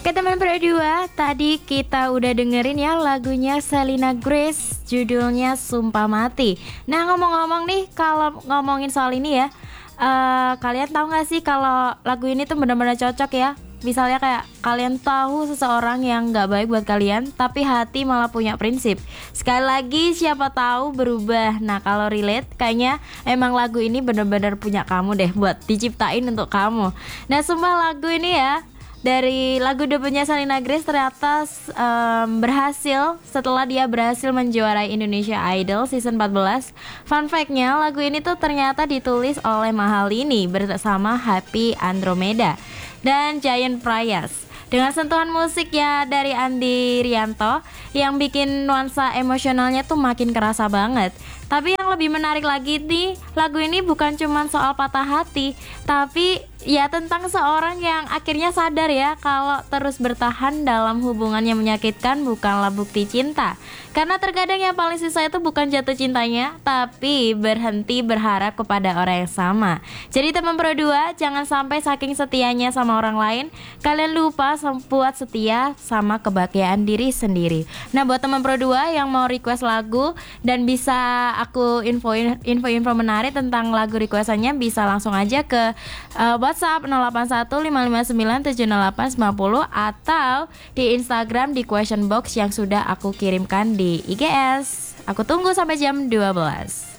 Oke teman berdua, tadi kita udah dengerin ya lagunya Selena Grace, judulnya Sumpah Mati. Nah ngomong-ngomong nih, kalau ngomongin soal ini ya, kalian tahu gak sih kalau lagu ini tuh benar-benar cocok ya? Misalnya kayak kalian tahu seseorang yang gak baik buat kalian, tapi hati malah punya prinsip. Sekali lagi siapa tahu berubah. Nah kalau relate, kayaknya emang lagu ini benar-benar punya kamu deh, buat diciptain untuk kamu. Nah sumpah lagu ini ya, dari lagu debutnya Selena Grace ternyata berhasil setelah dia berhasil menjuarai Indonesia Idol season 14. Fun fact-nya, lagu ini tuh ternyata ditulis oleh Mahalini bersama Happy Andromeda dan Giant Prayas, dengan sentuhan musik ya dari Andi Rianto yang bikin nuansa emosionalnya tuh makin kerasa banget. Tapi yang lebih menarik lagi nih, lagu ini bukan cuma soal patah hati, tapi ya tentang seorang yang akhirnya sadar ya kalau terus bertahan dalam hubungan yang menyakitkan bukanlah bukti cinta. Karena terkadang yang paling susah itu bukan jatuh cintanya, tapi berhenti berharap kepada orang yang sama. Jadi teman Pro 2, jangan sampai saking setianya sama orang lain, kalian lupa buat setia sama kebahagiaan diri sendiri. Nah buat teman Pro 2 yang mau request lagu dan bisa aku info menarik tentang lagu requestannya, bisa langsung aja ke WhatsApp 0815597890 atau di Instagram di question box yang sudah aku kirimkan di IGS. Aku tunggu sampai jam 12.